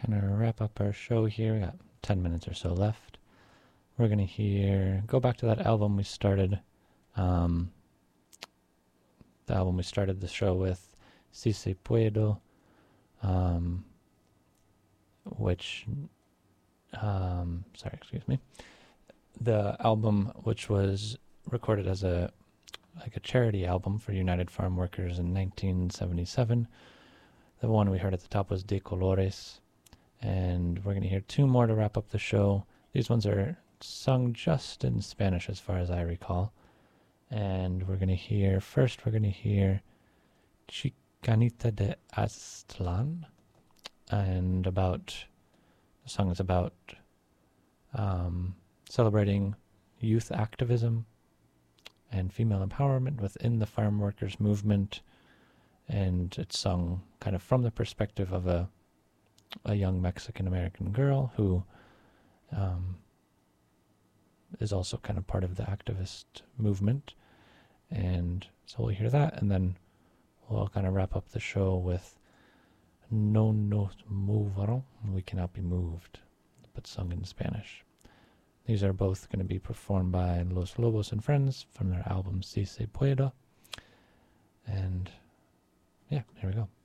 kind of wrap up our show here. We got 10 minutes or so left. We're going to go back to that album we started, the album we started the show with, Si Se Puedo, which, the album which was recorded as a charity album for United Farm Workers in 1977. The one we heard at the top was De Colores, and we're going to hear two more to wrap up the show. These ones are sung just in Spanish as far as I recall. And we're going to hear Chicanita de Aztlan, and the song is about celebrating youth activism and female empowerment within the farm workers movement, and it's sung kind of from the perspective of a young Mexican-American girl who is also kind of part of the activist movement. And so we'll hear that, and then we'll kind of wrap up the show with No Nos Movaron, We Cannot Be Moved, but sung in Spanish. These are both going to be performed by Los Lobos and Friends from their album Si Se Puedo. And yeah, here we go.